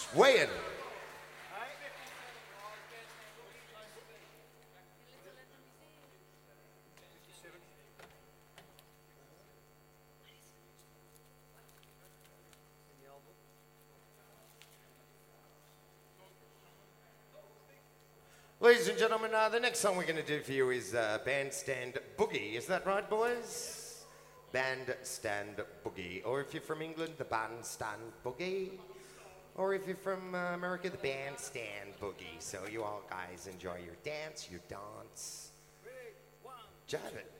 Swaying. Ladies and gentlemen, the next song we're going to do for you is Bandstand Boogie. Is that right, boys? Bandstand Boogie. Or if you're from England, the Bandstand Boogie. Or if you're from America, the Bandstand Boogie. So you all guys enjoy your dance, your dance. Jive it.